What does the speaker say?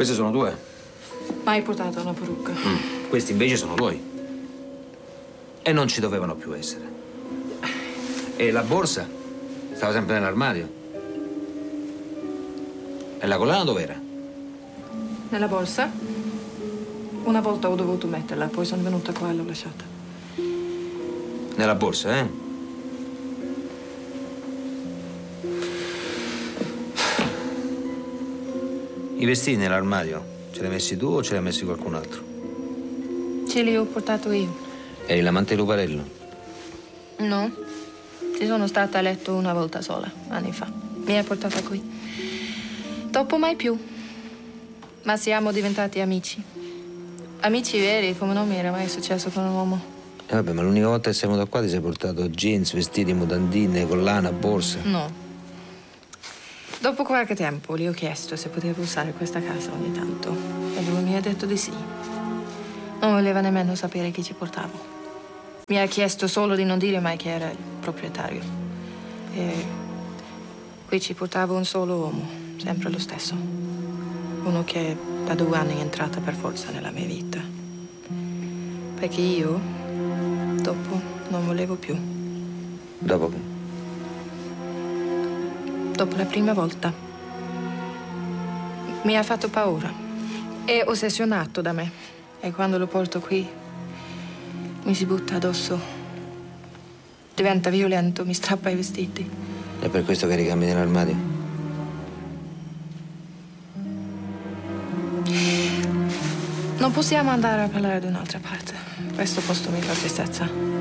Queste sono tue. Mai portato una parrucca. Questi invece sono tuoi. E non ci dovevano più essere. E la borsa stava sempre nell'armadio. E la collana dov'era? Nella borsa? Una volta ho dovuto metterla, poi sono venuta qua e l'ho lasciata. Nella borsa, eh? I vestiti nell'armadio, ce li hai messi tu o ce li ha messi qualcun altro? Ce li ho portato io. Eri l'amante di Luparello? No, ci sono stata a letto una volta sola, anni fa. Mi ha portata qui. Dopo mai più. Ma siamo diventati amici. Amici veri, come non mi era mai successo con un uomo. Vabbè, ma l'unica volta che sei venuto qua ti sei portato jeans, vestiti, mutandine, collana, borsa. No. Dopo qualche tempo gli ho chiesto se potevo usare questa casa ogni tanto. E lui mi ha detto di sì. Non voleva nemmeno sapere chi ci portavo. Mi ha chiesto solo di non dire mai che era il proprietario. E qui ci portavo un solo uomo, sempre lo stesso. Uno che da 2 anni è entrata per forza nella mia vita. Perché io, dopo, non volevo più. Dopo che? Dopo la prima volta. Mi ha fatto paura. È ossessionato da me. E quando lo porto qui, mi si butta addosso. Diventa violento, mi strappa i vestiti. È per questo che ricambi nell'armadio? Non possiamo andare a parlare da un'altra parte. Questo posto mi fa tristezza.